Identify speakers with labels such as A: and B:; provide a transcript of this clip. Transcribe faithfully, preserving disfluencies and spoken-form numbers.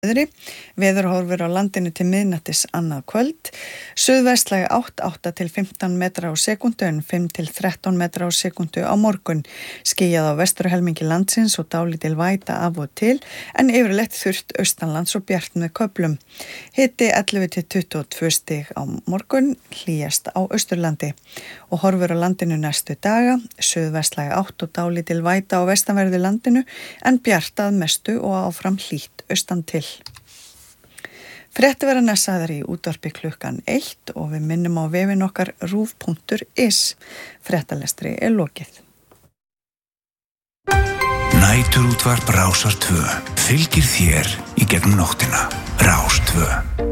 A: Veðurhorfur á landinu til miðnættis annað kvöld. Suðvestlæg átt, átta til fimmtán metra á sekúndu en fimm til þrettán metra á sekúndu á morgun. Skýjað á vesturhelmingi landsins og dálítil væta af og til en yfirleitt þurrt austanlands og bjart með köflum. Hiti ellefu til tuttugu og tvö stig á morgun, hlýjast á Austurlandi. Og horfur á landinu næstu daga. Suðvestlæg átt og dálítil væta á vestanverðu landinu en bjart að mestu og áfram hlýtt austan til. Fréttir verða næssaðar í útvarpi klukkan eitt og við minnum á vefinn okkar rúv punktur is. Fréttalestri er lokið.
B: Næturútvarp Rásar tvö fylgir þér í gegnum nóttina. Rás tvö.